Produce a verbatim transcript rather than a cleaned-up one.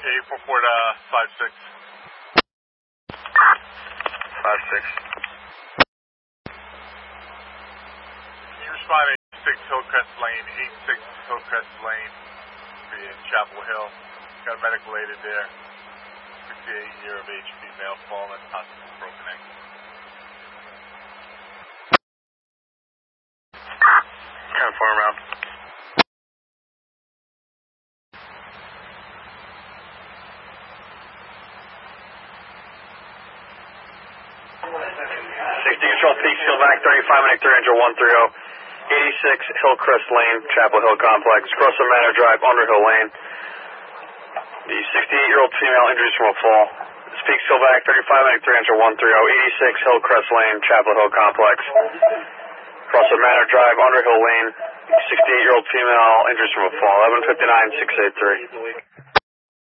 eight four four to five six. five six. Can you respond to eight six Hillcrest Lane, eight six Hillcrest Lane, in Chapel Hill? Got a medical aided there. sixty-eight year of age female, fallen, possible broken ankle. ten four around. sixty control peak, seal back, thirty-five minute three hundred one three zero. eighty-six Hillcrest Lane, Chapel Hill Complex, Crosson Manor Drive, Underhill Lane. The sixty-eight year old female injuries from a fall. Speak still back, thirty-five minute three hundred one three zero. eighty-six Hillcrest Lane, Chapel Hill Complex, Crosson Manor Drive, Underhill Lane. sixty-eight year old female injuries from a fall. eleven fifty-nine six eight three.